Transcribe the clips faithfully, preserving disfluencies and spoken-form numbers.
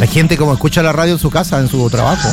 gente como escucha la radio en su casa, en su trabajo.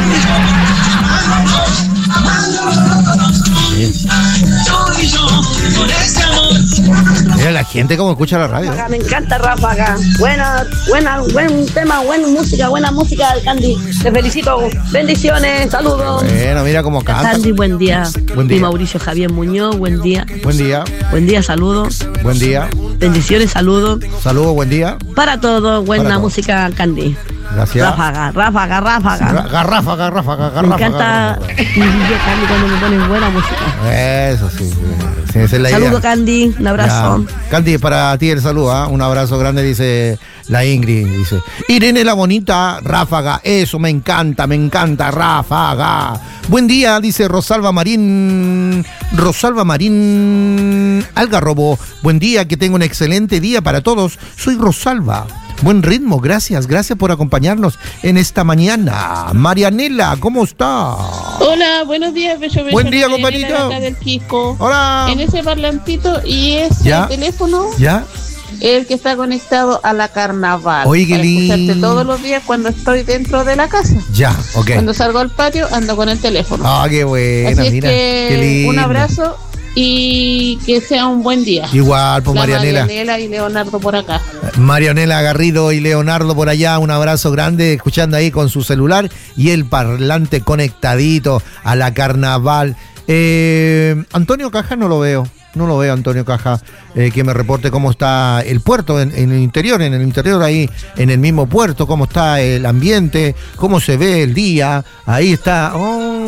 Mira la gente como escucha la radio. Me encanta Ráfaga. Buena, buena, buen tema, buena música, buena música del Candy. Te felicito. Bendiciones, saludos. Bueno, mira cómo canta. Candy, buen día. Buen día. Y Mauricio Javier Muñoz, buen día. Buen día. Buen día, saludos. Buen día. Bendiciones, saludos. Saludos, buen día. Para todos, buena Para todos. música Candy. Gracias. Ráfaga, ráfaga, ráfaga. Garrafa, garrafa, garrafa. Me encanta Candy cuando me ponen buena música. Eso sí, sí, sí, esa es la Saludos, idea. Candy, un abrazo. Ya. Candy, para ti el saludo, ¿eh? Un abrazo grande, dice la Ingrid. Dice Irene la bonita, Ráfaga, eso me encanta, me encanta, Ráfaga. Buen día, dice Rosalba Marín. Rosalba Marín Algarrobo. Buen día, que tenga un excelente día para todos. Soy Rosalba. Buen ritmo, gracias, gracias por acompañarnos en esta mañana. Marianela, ¿cómo está? Hola, buenos días, Bello Bello. Buen día, Marianela compañito. de acá del Quisco. Hola. En ese parlantito y ese ¿Ya? teléfono, ¿Ya? el que está conectado a la Carnaval. Oye, qué para escucharte lindo. todos los días cuando estoy dentro de la casa. Ya, ok. Cuando salgo al patio, ando con el teléfono. Ah, qué buena, Así es mira. que Qué lindo. un abrazo y que sea un buen día. Igual, pues La Marianela. Marianela y Leonardo por acá. Marianela Garrido y Leonardo por allá, un abrazo grande, escuchando ahí con su celular y el parlante conectadito a la Carnaval. Eh, Antonio Caja no lo veo, no lo veo Antonio Caja, eh, que me reporte cómo está el puerto en, en el interior, en el interior ahí, en el mismo puerto, cómo está el ambiente, cómo se ve el día, ahí está. Oh.